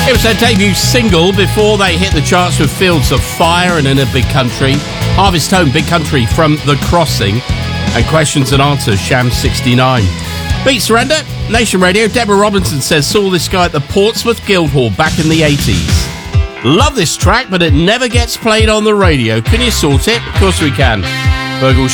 It was their debut single before they hit the charts with Fields of Fire and In a Big Country, Harvest Home, Big Country from The Crossing, and Questions and Answers, Sham 69. Beat Surrender, Nation Radio. Deborah Robinson says, saw this guy at the Portsmouth Guildhall back in the 80s. Love this track, but it never gets played on the radio. Can you sort it? Of course we can. Virgil